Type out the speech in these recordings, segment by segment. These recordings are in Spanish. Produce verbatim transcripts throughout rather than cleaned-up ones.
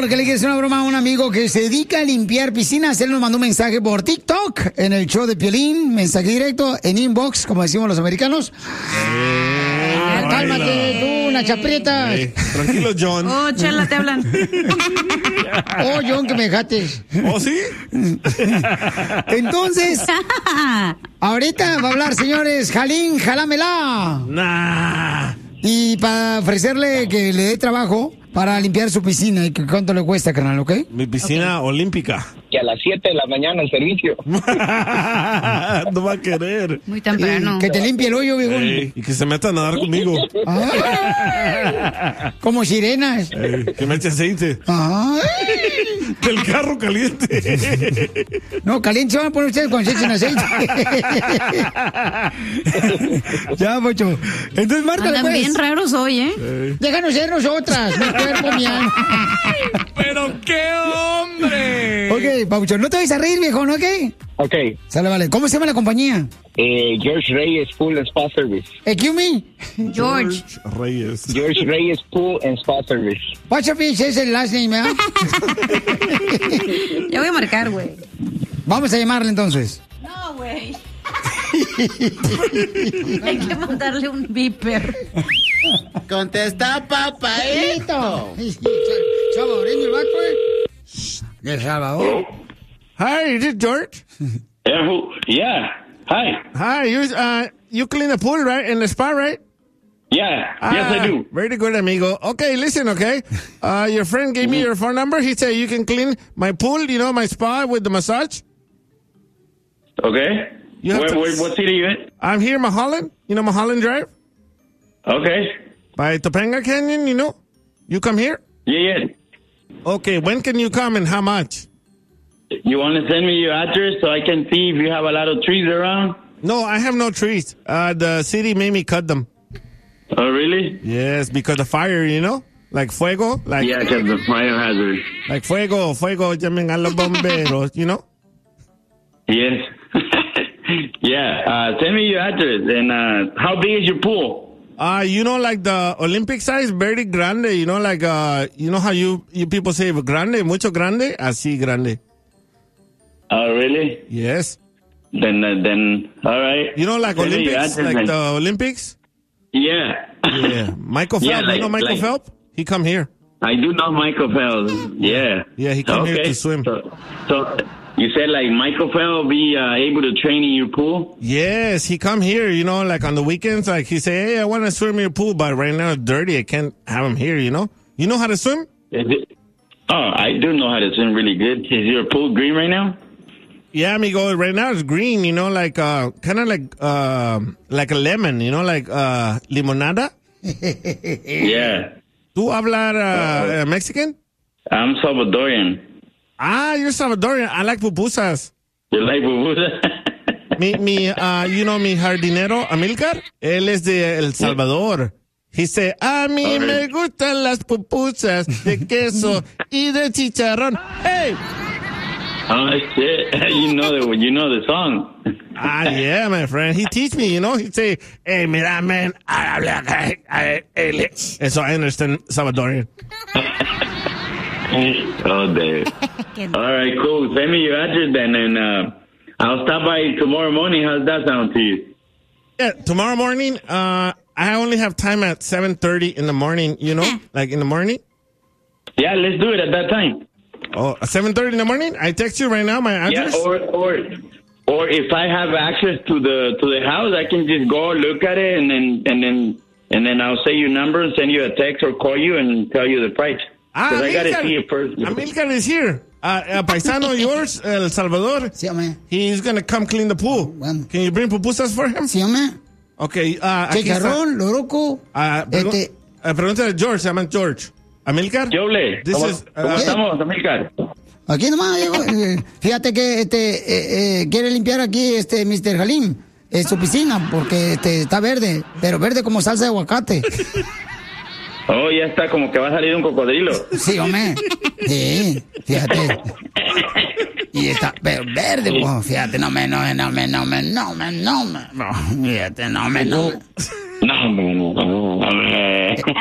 porque le quieres hacer una broma a un amigo que se dedica a limpiar piscinas. Él nos mandó un mensaje por TikTok en el show de Piolín, mensaje directo en inbox, como decimos los americanos. Eh, ah, cálmate tú, una chaprieta. Eh, tranquilo, John. Oh, Chela, te hablan. Oh, John, que me dejaste. ¿Oh, sí? Entonces, ahorita va a hablar, señores, Jalín, jalámela. Nah. Y para ofrecerle que le dé trabajo para limpiar su piscina. ¿Y cuánto le cuesta, carnal, ok? Mi piscina okay. olímpica. Que a las siete de la mañana el servicio. No va a querer. Muy temprano. Y que te limpie el hoyo, viejón. Ey, y que se meta a nadar conmigo. Ah, como sirenas. Ey, que me eche aceite. Ay. Del carro caliente. No, caliente se van a poner ustedes cuando se echen aceite. Ya, Pocho. Entonces, márcale, Andan pues. bien raros hoy, ¿eh? Ey. Déjanos ser nosotras, mi cuerpo, mi alma. ¡Pero qué hombre! Ok, Paucho, no te vayas a reír, viejo, ¿no? ¿Ok? Ok. Sale, vale. ¿Cómo se llama la compañía? Eh, George Reyes Pool and Spa Service. Excuse me. George. George Reyes. George Reyes Pool and Spa Service. Pachapich es el last name, ¿verdad? Ya voy a marcar, güey. Vamos a llamarle entonces. No, güey. Hay que mandarle un beeper. Contesta, papaito. Salvadoreño el vato, ¿eh? De Salvador. Hi, is it George? Yeah, who, yeah. Hi. Hi, you uh you clean the pool, right? In the spa, right? Yeah. Ah, yes, I do. Very good, amigo. Okay, listen, okay? Uh, your friend gave me your phone number. He said you can clean my pool, you know, my spa with the massage. Okay. You have Where, to- where, what city are you in? I'm here in Mulholland. You know Mulholland Drive? Okay. By Topanga Canyon, you know? You come here? Yeah, yeah. Okay, when can you come and how much? You want to send me your address so I can see if you have a lot of trees around? No, I have no trees. Uh, the city made me cut them. Oh, really? Yes, because of fire, you know? Like fuego. Like, Yeah, because the fire hazard. like fuego, fuego, llamen a los bomberos, you know? Yes. Yeah. Uh, send me your address. And uh, how big is your pool? Uh, you know, like the Olympic size, very grande, you know, like, uh, you know how you, you people say grande, mucho grande? Así grande. Oh, really? Yes. Then, uh, then, all right. You know, like Send me your Olympics, address like and- the Olympics? Yeah. Yeah. Michael Phelps, Yeah, like- you know Michael like- Phelps? He come here. I do know Michael Phelps. Yeah. Yeah, he come here to swim. So, so you said like Michael Phelps be uh, able to train in your pool? Yes, he come here, you know, like on the weekends, like he say, hey, I want to swim in your pool, but right now it's dirty. I can't have him here, you know? You know how to swim? Is it? Oh, I do know how to swim really good. Is your pool green right now? Yeah, amigo, right now it's green, you know, like, uh, kind of like, uh, like a lemon, you know, like, uh, limonada. Yeah. ¿Tú hablar, uh, uh, Mexican? I'm Salvadorian. Ah, you're Salvadorian. I like pupusas. You like pupusa? Mi, mi, uh, you know, mi jardinero, Amilcar, él es de El Salvador. He said, a mí me gustan las pupusas de queso y de chicharrón. Hey! Oh, shit. You know the, you know the song. Ah, yeah, my friend. He teach me, you know. He say, hey, mira, man. So I understand Salvadorian. Oh, Dave. All right, cool. Send me your address then, and uh, I'll stop by tomorrow morning. How's that sound to you? Yeah, tomorrow morning, uh, I only have time at seven thirty in the morning, you know, like in the morning. Yeah, let's do it at that time. Oh, seven thirty in the morning? I text you right now my address. Yeah, or or or if I have access to the to the house, I can just go look at it and then and then and then I'll say your number and send you a text or call you and tell you the price. Ah, Because I gotta Amilcar. see it first. Amilcar is here. Uh, uh, paisano yours, El Salvador. Sí, hombre. He's gonna come clean the pool. Bueno. Can you bring pupusas for him? Sí, hombre. Okay, uh, aquí está. Chicharrón, loroco. Ah, pregu- Este- eh, pregúntale a George, se llama George. Amilcar? Yoble, This ¿cómo, is, uh, ¿cómo estamos, Amilcar? Aquí nomás, digo, eh, fíjate que este eh, eh, quiere limpiar aquí este mister Jalín eh, su piscina porque este, está verde, pero verde como salsa de aguacate. Oh, ya está, como que va a salir un cocodrilo. Sí, hombre. Sí, fíjate. Y está pero verde, pues, fíjate, no me, no me, no me, no me, no me, no me, no, fíjate, no me, no me. No, no, no, no, no.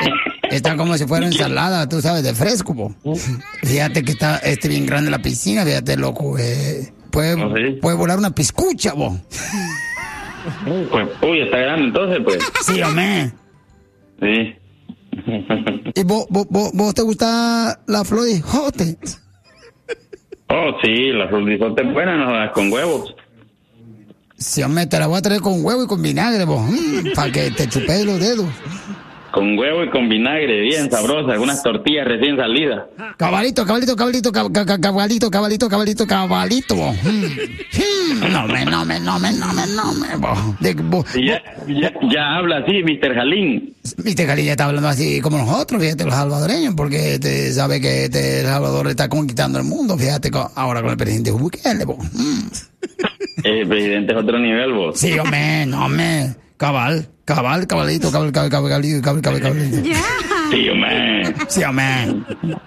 Está como si fuera ensalada, tú sabes, de fresco, bo. Fíjate que está este bien grande la piscina, fíjate, loco. Eh, puede, ¿Oh, sí? puede volar una piscucha, bo. Pues, uy, está grande entonces, pues. Sí, hombre. Sí. ¿Y vos, vos, vos, vos te gusta la flor de jote? Oh, sí, la florizote es buena, no jodas, con huevos. Sí, hombre, te la voy a traer con huevo y con vinagre, vos. Mm, para que te chupes los dedos. Con huevo y con vinagre, bien sabrosa, unas tortillas recién salidas. Cabalito, cabalito, cabalito, cab- ca- ca- cabalito, cabalito, cabalito, cabalito, vos. Mm. Mm, No me, no me, no me, no me, no me, vos. De- vos- Y ya, ya, ya habla así, mister Jalín. Viste, Cali ya está hablando así como nosotros, fíjate, los salvadoreños, porque te sabe que este El Salvador está conquistando el mundo, fíjate, con- ahora con el presidente Bukele, vos. Mm. El presidente es otro nivel, vos. Sí, hombre, no, hombre. Cabal, cabal, cabalito, cabal, cabal, cabal, cabalito, cabal, cabal, cabalito. Sí, hombre. Sí, hombre.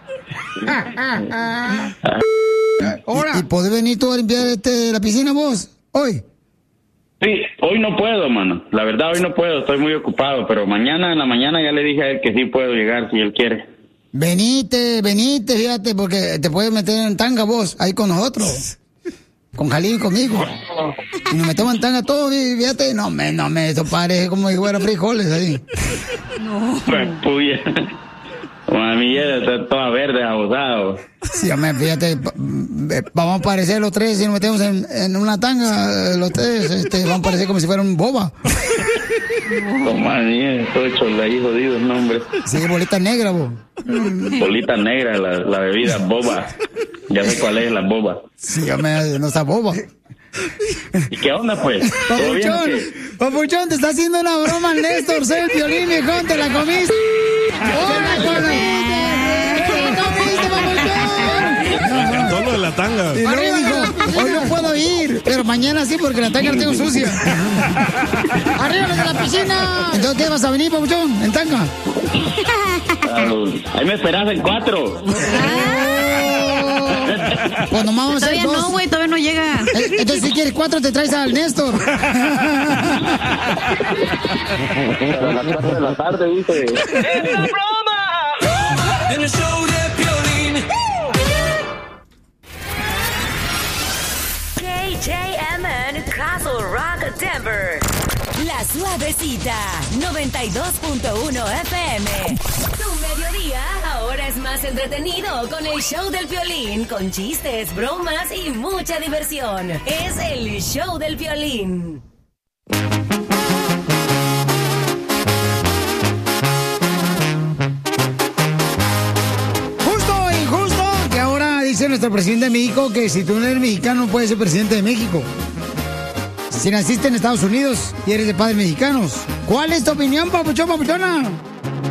¿Y, y podés venir tú a limpiar este, la piscina vos, hoy? Sí, hoy no puedo, mano. La verdad, hoy no puedo, estoy muy ocupado. Pero mañana en la mañana ya le dije a él que sí puedo llegar si él quiere. Venite, venite, fíjate, porque te puedes meter en tanga vos, ahí con nosotros. Con Jalín y conmigo. Y nos metemos en tanga todos, y fíjate, no me, no me, esto parece como si fuera frijoles ahí. Pues, puya. Mami, ya está toda verde, abusado. Sí, hombre, fíjate, pa- eh, vamos a parecer los tres, si nos metemos en, en una tanga, eh, los tres, este, vamos a parecer como si fueran boba. Toma, mía, estoy hecho ahí jodido, no, hombre. Sí, bolita negra, vos. Bolita negra, la, la bebida, boba. Ya sé cuál es la boba. Sí, hombre, no está boba. ¿Y qué onda, pues? ¿Todo bien o Papuchón, qué? Papuchón, te está haciendo una broma al Néstor, sé el Piolín, viejón, te la comiste. ¡Hola, te la comiste! ¡Te la comiste, Papuchón! Me encantó lo de la tanga. Y luego dijo, hoy no puedo ir, pero mañana sí porque la tanga la tengo sucia. ¡Arriba los de la piscina! Entonces, ¿qué vas a venir, Papuchón? ¿En tanga? Ah, ahí me esperas en cuatro. Pues nomás vamos a hacer Todavía dos. no, güey, todavía no llega. Eh, Entonces, si quieres cuatro, te traes al Néstor. A las cuatro de la tarde, dice. En el show de Piolín. K J M N Castle Rock, Denver. La Suavecita, noventa y dos punto uno F M. Tu mediodía ahora es más entretenido con el show del Piolín, con chistes, bromas y mucha diversión. Es el show del Piolín. Justo o injusto que ahora dice nuestro presidente de México que si tú no eres mexicano no puedes ser presidente de México. Si naciste en Estados Unidos y eres de padres mexicanos. ¿Cuál es tu opinión, papuchón, papuchona?